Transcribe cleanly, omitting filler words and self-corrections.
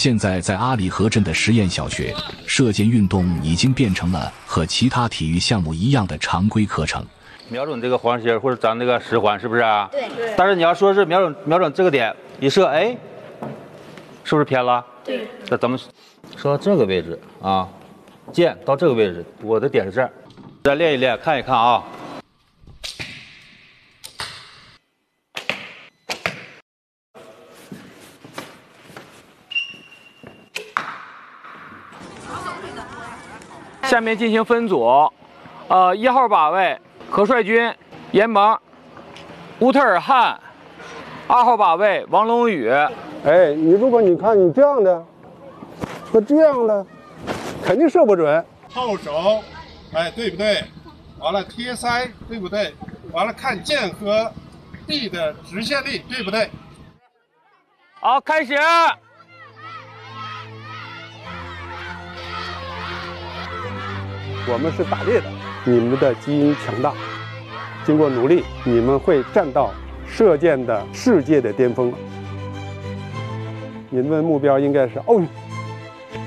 现在在阿里河镇的实验小学，射箭运动已经变成了和其他体育项目一样的常规课程。 瞄准这个黄心或者咱这个10环，是不是啊？ 对。 但是你要说是瞄准这个点一射，哎，是不是偏了？ 对。 那咱们射到这个位置啊，箭到这个位置，我的点是这儿，再练一练，看一看啊。下面进行分组，1号靶位何帅军、严萌、乌特尔汗，2号靶位王龙宇。 哎，如果你看你这样的和这样的，肯定射不准。 套手，哎，对不对？完了贴腮，对不对？完了看箭和地的直线力，对不对？ 好，开始。 我们是打猎的，你们的基因强大，经过努力，你们会站到射箭的世界的巅峰。你们的目标应该是奥运。